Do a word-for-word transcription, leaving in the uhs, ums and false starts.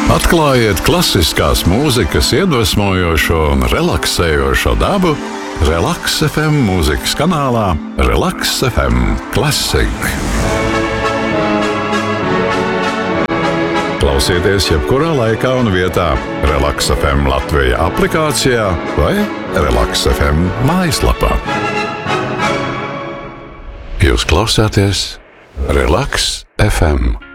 Atklājiet klasiskās mūzikas iedvesmojošo un relaksējošo dabu Relaks F M mūzikas kanālā Relaks F M Classic. Klausieties jebkurā laikā un vietā Relaks F M Latvija aplikācijā vai Relaks F M mājaslapā. Jūs klausāties Relaks F M.